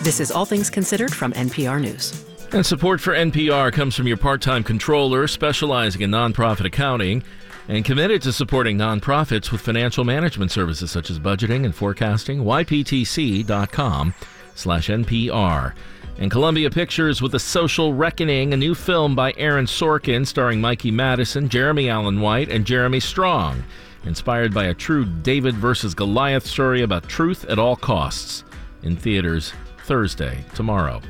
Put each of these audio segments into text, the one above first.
This is All Things Considered from NPR News. And support for NPR comes from your part-time controller specializing in nonprofit accounting and committed to supporting nonprofits with financial management services such as budgeting and forecasting. YPTC.com/NPR. And Columbia Pictures with The Social Reckoning, a new film by Aaron Sorkin starring Mikey Madison, Jeremy Allen White, and Jeremy Strong. Inspired by a true David versus Goliath story about truth at all costs. In theaters Thursday, tomorrow.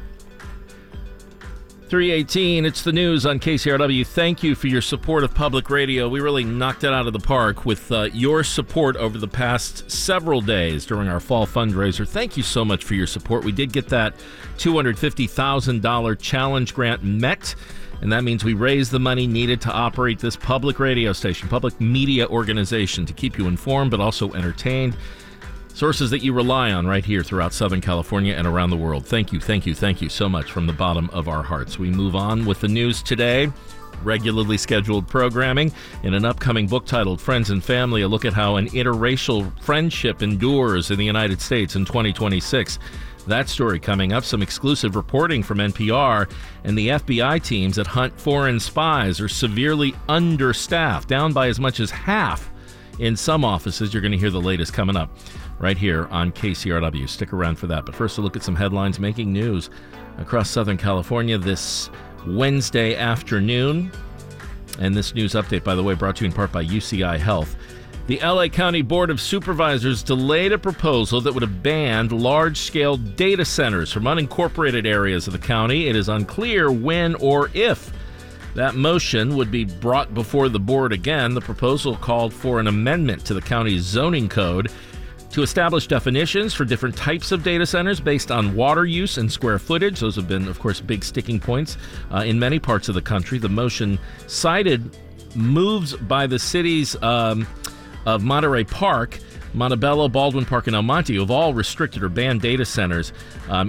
3:18, it's the news on KCRW. Thank you for your support of public radio. We really knocked it out of the park with your support over the past several days during our fall fundraiser. Thank you so much for your support. We did get that $250,000 challenge grant met, and that means we raised the money needed to operate this public radio station, public media organization, to keep you informed but also entertained. Sources that you rely on right here throughout Southern California and around the world. Thank you, thank you, thank you so much from the bottom of our hearts. We move on with the news today. Regularly scheduled programming. In an upcoming book titled Friends and Family, a look at how an interracial friendship endures in the United States in 2026. That story coming up. Some exclusive reporting from NPR, and the FBI teams that hunt foreign spies are severely understaffed, down by as much as half in some offices. You're going to hear the latest coming up right here on KCRW. Stick around for that. But first, a look at some headlines making news across Southern California this Wednesday afternoon. And this news update, by the way, brought to you in part by UCI Health. The LA County Board of Supervisors delayed a proposal that would have banned large-scale data centers from unincorporated areas of the county. It is unclear when or if that motion would be brought before the board again. The proposal called for an amendment to the county's zoning code to establish definitions for different types of data centers based on water use and square footage. Those have been, of course, big sticking points in many parts of the country. The motion cited moves by the cities of Monterey Park, Montebello, Baldwin Park, and El Monte, who have all restricted or banned data centers